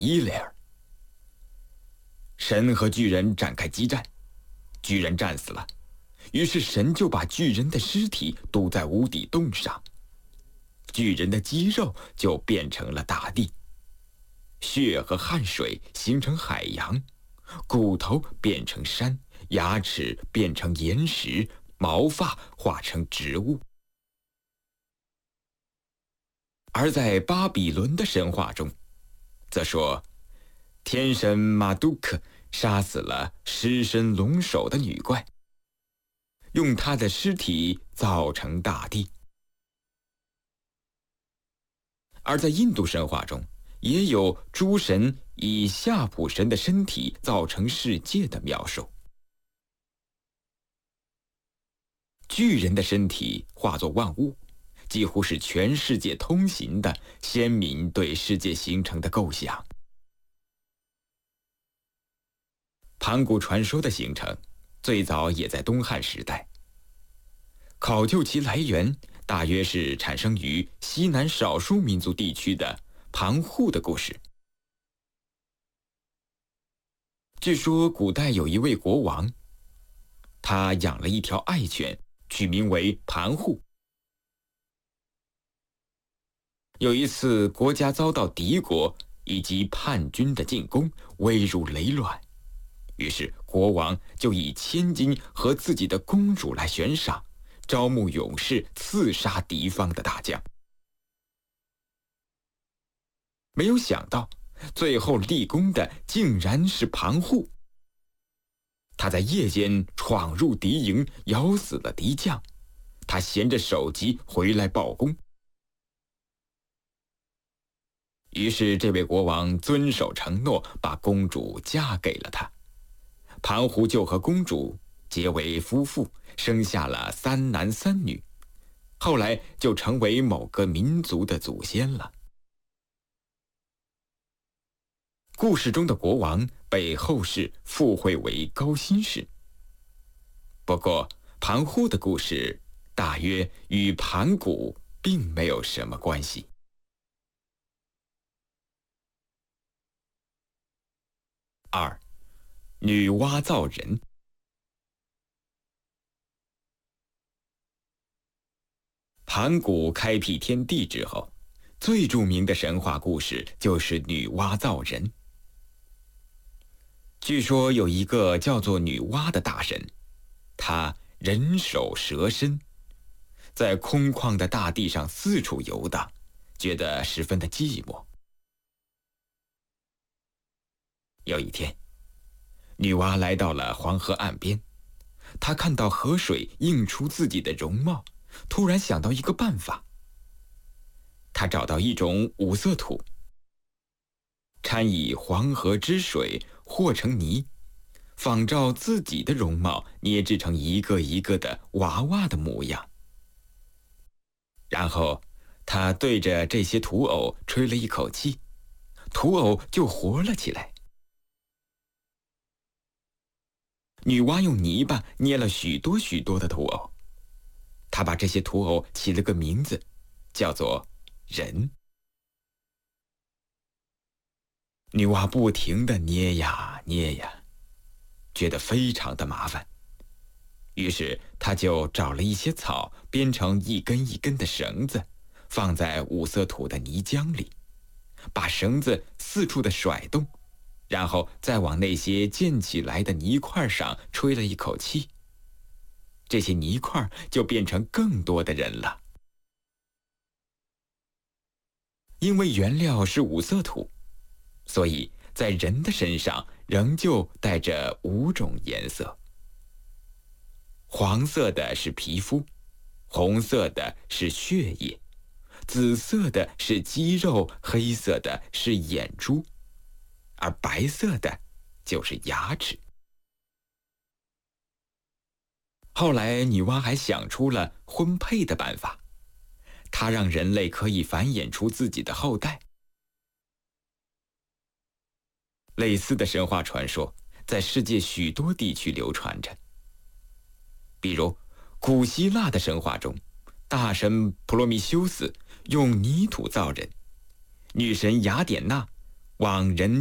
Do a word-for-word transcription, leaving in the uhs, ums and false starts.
伊雷尔。神和巨人展开激战，巨人战死了，于是神就把巨人的尸体堵在无底洞上，巨人的肌肉就变成了大地，血和汗水形成海洋，骨头变成山，牙齿变成岩石，毛发化成植物。而在巴比伦的神话中，则说天神马杜克杀死了狮身龙首的女怪，用她的尸体造成大地。而在印度神话中，也有诸神以夏普神的身体造成世界的描述。巨人的身体化作万物，几乎是全世界通行的先民对世界形成的构想。盘古传说的形成，最早也在东汉时代。考究其来源，大约是产生于西南少数民族地区的盘户的故事。据说古代有一位国王，他养了一条爱犬，取名为盘户。有一次，国家遭到敌国以及叛军的进攻，危如累卵。于是国王就以千金和自己的公主来悬赏，招募勇士刺杀敌方的大将。没有想到，最后立功的竟然是盘户。他在夜间闯入敌营，咬死了敌将。他衔着首级回来报功。于是这位国王遵守承诺，把公主嫁给了他。盘户就和公主结为夫妇，生下了三男三女，后来就成为某个民族的祖先了。故事中的国王被后世附会为高辛氏。不过盘户的故事大约与盘古并没有什么关系。二，女娲造人。盘古开辟天地之后，最著名的神话故事就是女娲造人。据说有一个叫做女娲的大神，她人首蛇身，在空旷的大地上四处游荡，觉得十分的寂寞。有一天，女娲来到了黄河岸边，她看到河水映出自己的容貌，突然想到一个办法。她找到一种五色土，掺以黄河之水和成泥，仿照自己的容貌捏制成一个一个的娃娃的模样。然后她对着这些土偶吹了一口气，土偶就活了起来。女娲用泥巴捏了许多许多的土偶，她把这些土偶起了个名字，叫做人。女娲不停地捏呀捏呀，觉得非常的麻烦，于是她就找了一些草，编成一根一根的绳子，放在五色土的泥浆里，把绳子四处的甩动，然后再往那些溅起来的泥块上吹了一口气，这些泥块就变成更多的人了。因为原料是五色土，所以在人的身上仍旧带着五种颜色。黄色的是皮肤，红色的是血液，紫色的是肌肉，黑色的是眼珠，而白色的就是牙齿。后来女娲还想出了婚配的办法，她让人类可以繁衍出自己的后代。类似的神话传说在世界许多地区流传着。比如古希腊的神话中，大神普罗米修斯用泥土造人，女神雅典娜往人